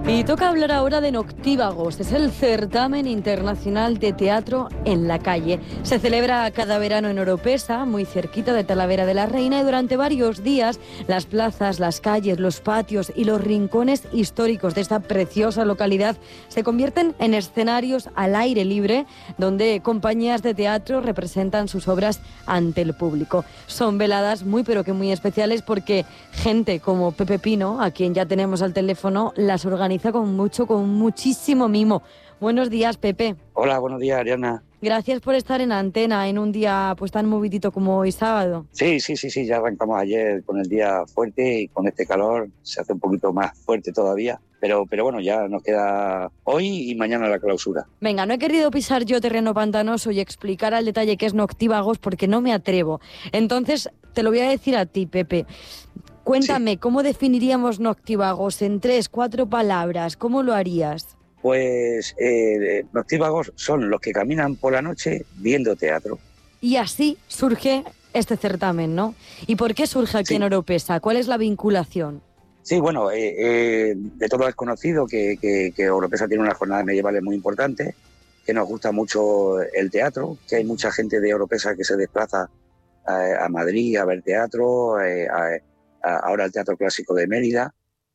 Y toca hablar ahora de Noctívagos. Es el certamen internacional de teatro en la calle. Se celebra cada verano en Oropesa, muy cerquita de Talavera de la Reina, y durante varios días las plazas, las calles, los patios y los rincones históricos de esta preciosa localidad se convierten en escenarios al aire libre, donde compañías de teatro representan sus obras ante el público. Son veladas muy pero que muy especiales porque gente como Pepe Pino, a quien ya tenemos al teléfono, las organiza con muchísimo mimo. Buenos días, Pepe. Hola, buenos días, Ariana. Gracias por estar en antena en un día pues tan movidito como hoy sábado. Sí, ya arrancamos ayer con el día fuerte y con este calor se hace un poquito más fuerte todavía. Pero bueno, ya nos queda hoy y mañana la clausura. Venga, no he querido pisar yo terreno pantanoso y explicar al detalle qué es Noctívagos porque no me atrevo. Entonces, te lo voy a decir a ti, Pepe. Cuéntame, sí. ¿Cómo definiríamos Noctívagos en 3, 4 palabras? ¿Cómo lo harías? Pues noctívagos son los que caminan por la noche viendo teatro. Y así surge este certamen, ¿no? ¿Y por qué surge aquí en Oropesa? ¿Cuál es la vinculación? Sí, bueno, de todo es conocido que Oropesa tiene unas jornadas medievales muy importantes, que nos gusta mucho el teatro, que hay mucha gente de Oropesa que se desplaza a Madrid a ver teatro, ahora el Teatro Clásico de Mérida.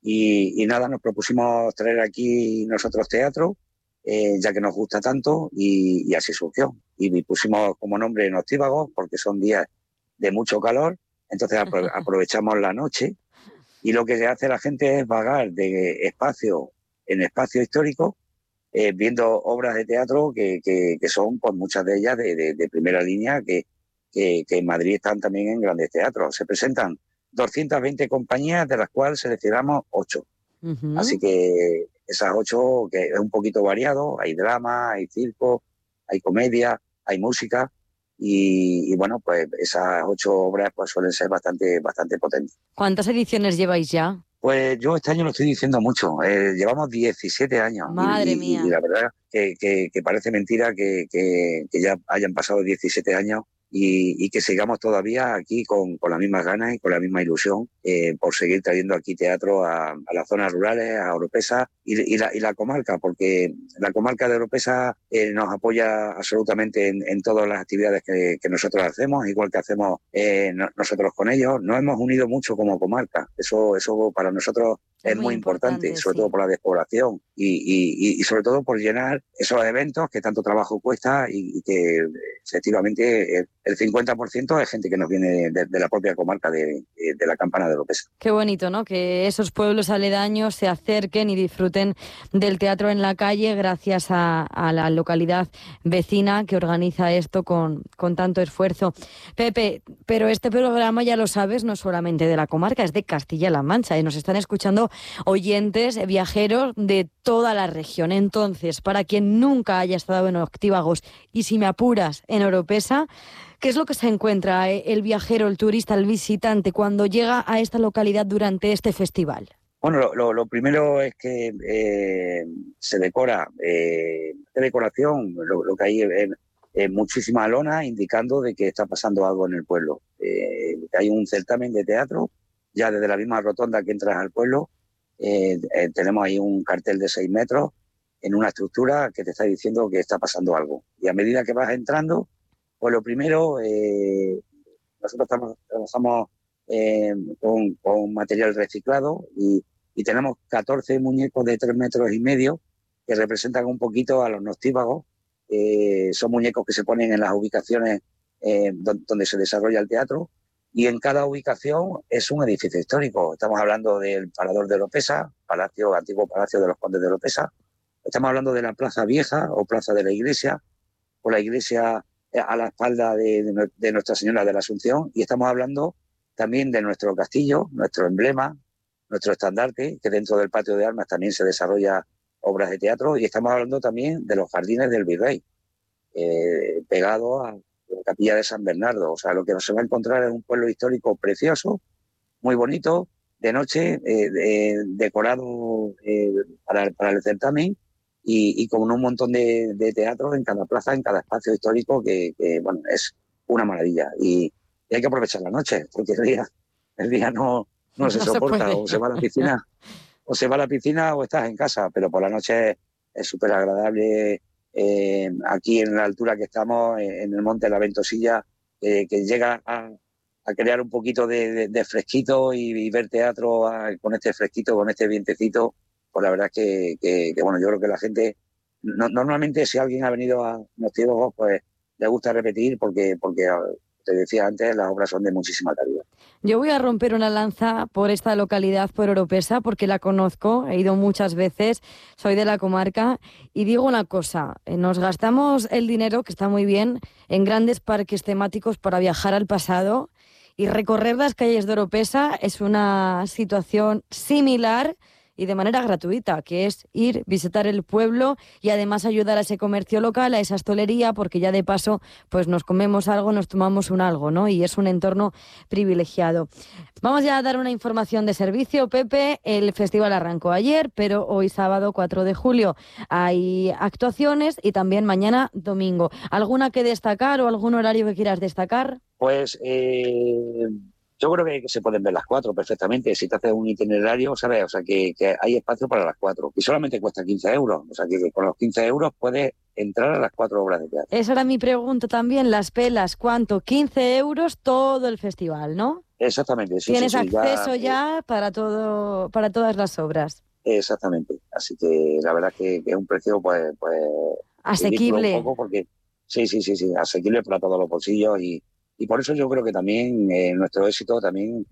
Y nada, nos propusimos traer aquí nosotros teatro, ya que nos gusta tanto, y así surgió. Y pusimos como nombre Noctívagos porque son días de mucho calor, entonces aprovechamos la noche y lo que hace la gente es vagar de espacio en espacio histórico, viendo obras de teatro que son, pues muchas de ellas de primera línea, que en Madrid están también en grandes teatros. Se presentan 220 compañías, de las cuales seleccionamos 8. Uh-huh. Así que esas 8, que es un poquito variado, hay drama, hay circo, hay comedia, hay música, y bueno, pues esas 8 obras pues suelen ser bastante potentes. ¿Cuántas ediciones lleváis ya? Pues yo este año lo estoy diciendo mucho, llevamos 17 años. Madre mía. Y la verdad que parece mentira que ya hayan pasado 17 años y que sigamos todavía aquí con las mismas ganas y con la misma ilusión por seguir trayendo aquí teatro a las zonas rurales, a Oropesa y la comarca, porque la comarca de Oropesa nos apoya absolutamente en todas las actividades que nosotros hacemos, igual que hacemos nosotros con ellos. Nos hemos unido mucho como comarca, eso para nosotros es muy importante, sobre todo por la despoblación y sobre todo por llenar esos eventos que tanto trabajo cuesta y que efectivamente el 50% es gente que nos viene de la propia comarca de la Campana de Oropesa. Qué bonito, ¿no? Que esos pueblos aledaños se acerquen y disfruten del teatro en la calle gracias a la localidad vecina que organiza esto con tanto esfuerzo. Pepe, pero este programa, ya lo sabes, no es solamente de la comarca, es de Castilla-La Mancha y nos están escuchando oyentes, viajeros de toda la región. Entonces, para quien nunca haya estado en Noctívagos y si me apuras en Oropesa, ¿qué es lo que se encuentra el viajero, el turista, el visitante cuando llega a esta localidad durante este festival? Bueno, lo primero es que se decora, de decoración, lo que hay es muchísima lona indicando de que está pasando algo en el pueblo. Hay un certamen de teatro, ya desde la misma rotonda que entras al pueblo, tenemos ahí un cartel de 6 metros en una estructura que te está diciendo que está pasando algo. Y a medida que vas entrando, pues lo primero, nosotros trabajamos con material reciclado y tenemos 14 muñecos de 3,5 metros que representan un poquito a los noctívagos. Son muñecos que se ponen en las ubicaciones donde se desarrolla el teatro y en cada ubicación es un edificio histórico. Estamos hablando del Parador de Oropesa, antiguo Palacio de los Condes de Oropesa. Estamos hablando de la Plaza Vieja o Plaza de la Iglesia, o la iglesia a la espalda de Nuestra Señora de la Asunción, y estamos hablando también de nuestro castillo, nuestro emblema, nuestro estandarte, que dentro del patio de armas también se desarrolla obras de teatro, y estamos hablando también de los jardines del Virrey, pegado a la capilla de San Bernardo. O sea, lo que se va a encontrar es un pueblo histórico precioso, muy bonito, de noche, decorado para el certamen, y con un montón de teatros en cada plaza, en cada espacio histórico, que bueno, es una maravilla. Y hay que aprovechar la noche, porque el día no se soporta, o se va a la piscina o se va a la piscina o estás en casa, pero por la noche es súper agradable. Aquí en la altura que estamos, en el monte de la Ventosilla, que llega a crear un poquito de fresquito y ver teatro con este fresquito, con este vientecito, pues la verdad es que bueno, yo creo que la gente, normalmente si alguien ha venido a Noctívagos, pues le gusta repetir porque te decía antes, las obras son de muchísima calidad. Yo voy a romper una lanza por esta localidad, por Oropesa, porque la conozco, he ido muchas veces, soy de la comarca, y digo una cosa, nos gastamos el dinero, que está muy bien, en grandes parques temáticos para viajar al pasado, y recorrer las calles de Oropesa es una situación similar y de manera gratuita, que es ir, visitar el pueblo y además ayudar a ese comercio local, a esa hostelería, porque ya de paso pues nos comemos algo, nos tomamos un algo, ¿no? Y es un entorno privilegiado. Vamos ya a dar una información de servicio, Pepe. El festival arrancó ayer, pero hoy sábado 4 de julio hay actuaciones y también mañana domingo. ¿Alguna que destacar o algún horario que quieras destacar? Pues yo creo que se pueden ver las 4 perfectamente. Si te haces un itinerario, ¿sabes? O sea, que hay espacio para las 4. Y solamente cuesta 15 euros. O sea, que con los 15 euros puedes entrar a las 4 obras de teatro. Esa era mi pregunta también. Las pelas, ¿cuánto? 15 euros todo el festival, ¿no? Exactamente. Sí, Tienes sí, acceso ya para todo, para todas las obras. Exactamente. Así que la verdad que es un precio, pues asequible. Un poco porque sí, asequible para todos los bolsillos y por eso yo creo que también nuestro éxito también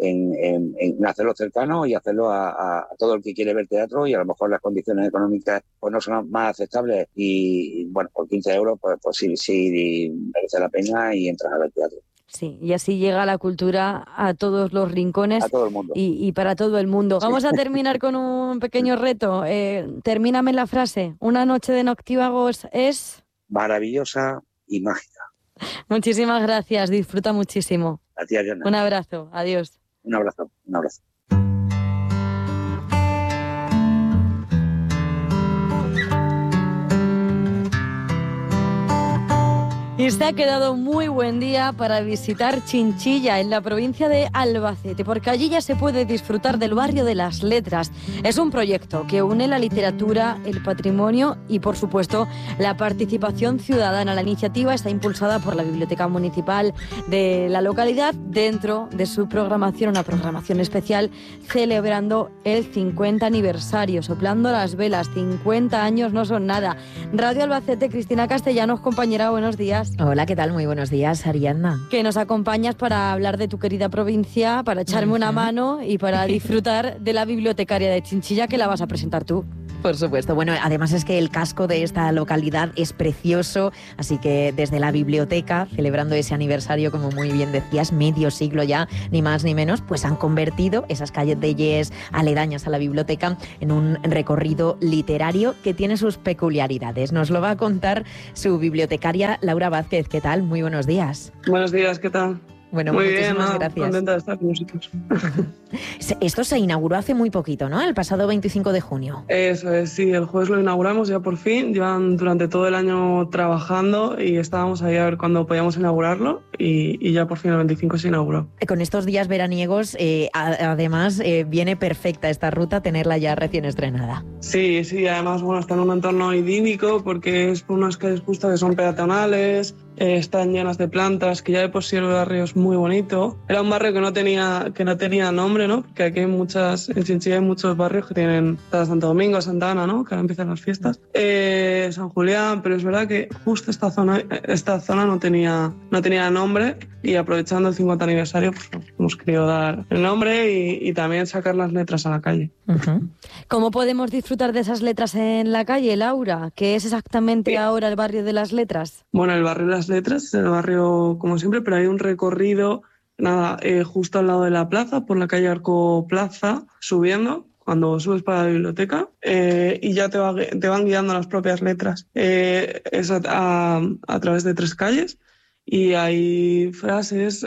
en hacerlo cercano y hacerlo a todo el que quiere ver teatro y a lo mejor las condiciones económicas pues no son más aceptables y bueno, por 15 euros pues sí merece la pena y entras a ver teatro. Sí, y así llega la cultura a todos los rincones. A todo el mundo. Y para todo el mundo. Sí. Vamos a terminar con un pequeño reto. Termíname la frase. Una noche de Noctívagos es... maravillosa y mágica. Muchísimas gracias. Disfruta muchísimo. A ti, Ariana. Un abrazo. Adiós. Un abrazo. Y se ha quedado muy buen día para visitar Chinchilla, en la provincia de Albacete, porque allí ya se puede disfrutar del barrio de las letras. Es un proyecto que une la literatura, el patrimonio y, por supuesto, la participación ciudadana. La iniciativa está impulsada por la Biblioteca Municipal de la localidad dentro de su programación, una programación especial celebrando el 50 aniversario, soplando las velas. 50 años no son nada. Radio Albacete, Cristina Castellanos, compañera, buenos días. Hola, ¿qué tal? Muy buenos días, Ariadna. Que nos acompañas para hablar de tu querida provincia, para echarme una mano y para disfrutar de la bibliotecaria de Chinchilla, que la vas a presentar tú. Por supuesto. Bueno, además es que el casco de esta localidad es precioso, así que desde la biblioteca, celebrando ese aniversario, como muy bien decías, medio siglo ya, ni más ni menos, pues han convertido esas calles de Yes aledañas a la biblioteca en un recorrido literario que tiene sus peculiaridades. Nos lo va a contar su bibliotecaria Laura Vázquez. ¿Qué tal? Muy buenos días. Buenos días, ¿qué tal? Bueno, muy muchísimas bien, gracias. Contenta de estar con vosotros. Esto se inauguró hace muy poquito, ¿no? El pasado 25 de junio. Eso es, sí, el jueves lo inauguramos ya por fin. Llevan durante todo el año trabajando y estábamos ahí a ver cuándo podíamos inaugurarlo y ya por fin el 25 se inauguró. Con estos días veraniegos, además, viene perfecta esta ruta, tenerla ya recién estrenada. Sí, además, bueno, está en un entorno idílico porque es por unas calles justo que son peatonales, están llenas de plantas, que ya de por sí el barrio es muy bonito. Era un barrio que no tenía nombre, ¿no? Porque aquí en Chinchilla hay muchos barrios que tienen Santo Domingo, Santa Ana, ¿no? Que ahora empiezan las fiestas. San Julián, pero es verdad que justo esta zona no tenía nombre y aprovechando el 50 aniversario pues hemos querido dar el nombre y también sacar las letras a la calle. Uh-huh. ¿Cómo podemos disfrutar de esas letras en la calle, Laura? ¿Qué es exactamente ahora el barrio de las letras? Bueno, el barrio de las letras es el barrio como siempre, pero hay un recorrido justo al lado de la plaza, por la calle Arco Plaza, subiendo, cuando subes para la biblioteca, y ya te van guiando las propias letras. Es a través de 3 calles, y hay frases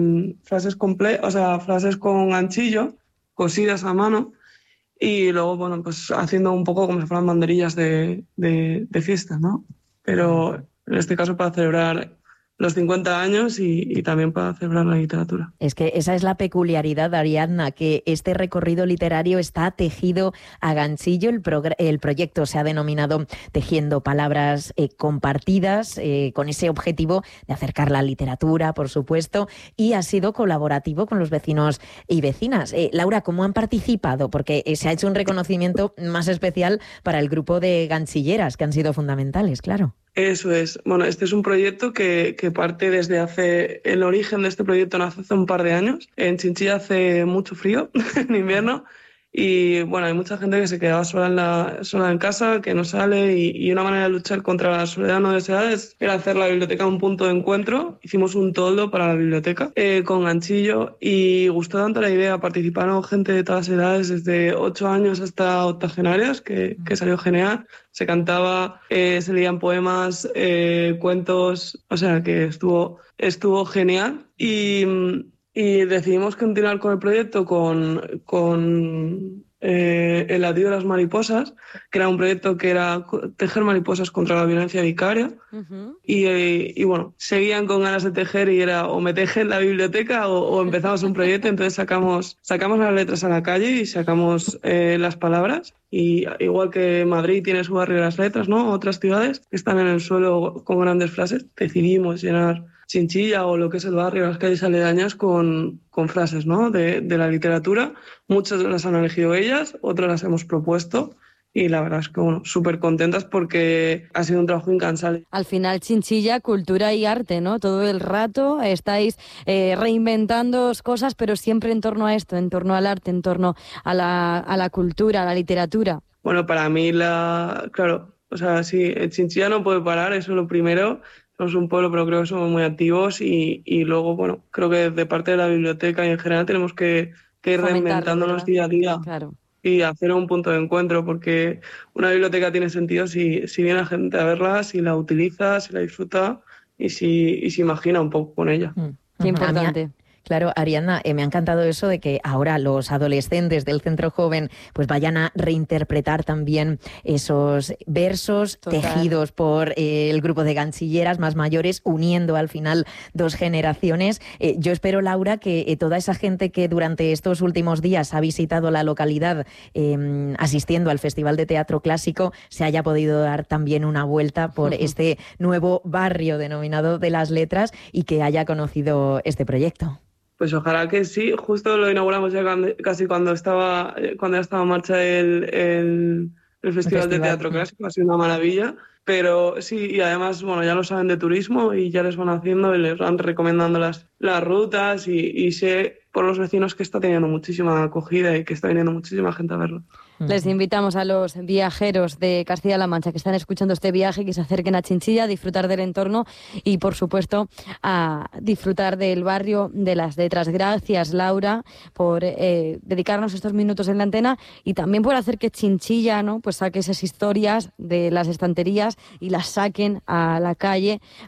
con ganchillo, cosidas a mano, y luego, bueno, pues haciendo un poco como si fueran banderillas de fiesta, ¿no? Pero en este caso para celebrar los 50 años y también para celebrar la literatura. Es que esa es la peculiaridad, Ariadna, que este recorrido literario está tejido a ganchillo. El proyecto se ha denominado Tejiendo Palabras Compartidas, con ese objetivo de acercar la literatura, por supuesto, y ha sido colaborativo con los vecinos y vecinas. Laura, ¿cómo han participado? Porque se ha hecho un reconocimiento más especial para el grupo de ganchilleras, que han sido fundamentales, claro. Eso es. Bueno, este es un proyecto que parte desde hace... El origen de este proyecto nace hace un par de años. En Chinchilla hace mucho frío en invierno y bueno, hay mucha gente que se quedaba sola en casa, que no sale y una manera de luchar contra la soledad no deseada era hacer la biblioteca un punto de encuentro. Hicimos un toldo para la biblioteca con ganchillo y gustó tanto la idea. Participaron gente de todas edades, desde 8 años hasta octogenarias, que salió genial. Se cantaba, se leían poemas, cuentos, o sea que estuvo genial y decidimos continuar con el proyecto con El latido de las mariposas, que era un proyecto que era tejer mariposas contra la violencia vicaria. Uh-huh. Y bueno, seguían con ganas de tejer y era o me tejen la biblioteca o empezamos un proyecto. Entonces sacamos las letras a la calle y sacamos las palabras. Y igual que Madrid tiene su barrio de las letras, ¿no? Otras ciudades que están en el suelo con grandes frases, decidimos llenar Chinchilla o lo que es el barrio, las calles aledañas con frases, ¿no? de la literatura. Muchas las han elegido ellas, otras las hemos propuesto. Y la verdad es que, bueno, súper contentas porque ha sido un trabajo incansable. Al final, Chinchilla, cultura y arte, ¿no? Todo el rato estáis reinventando cosas, pero siempre en torno a esto, en torno al arte, en torno a la cultura, a la literatura. Bueno, para mí, claro, o sea, sí, Chinchilla no puede parar, eso es lo primero. Somos un pueblo, pero creo que somos muy activos y luego, bueno, creo que de parte de la biblioteca y en general tenemos que ir reinventándonos día a día. Claro. Y hacer un punto de encuentro, porque una biblioteca tiene sentido si viene la gente a verla, si la utiliza, si la disfruta y si imagina un poco con ella. Qué importante. Claro, Ariadna, me ha encantado eso de que ahora los adolescentes del Centro Joven pues vayan a reinterpretar también esos versos tejidos por el grupo de ganchilleras más mayores, uniendo al final 2 generaciones. Yo espero, Laura, que toda esa gente que durante estos últimos días ha visitado la localidad asistiendo al Festival de Teatro Clásico se haya podido dar también una vuelta por este nuevo barrio denominado de las letras y que haya conocido este proyecto. Pues ojalá que sí. Justo lo inauguramos ya casi cuando ya estaba en marcha el Festival de Teatro Clásico. Ha sido una maravilla. Pero sí, y además, bueno, ya lo saben de turismo y ya les van haciendo y les van recomendando las rutas y sé por los vecinos que está teniendo muchísima acogida y que está viniendo muchísima gente a verlo. Les invitamos a los viajeros de Castilla-La Mancha que están escuchando este viaje que se acerquen a Chinchilla a disfrutar del entorno y, por supuesto, a disfrutar del barrio de las letras. Gracias, Laura, por dedicarnos estos minutos en la antena y también por hacer que Chinchilla, ¿no?, pues saque esas historias de las estanterías y las saquen a la calle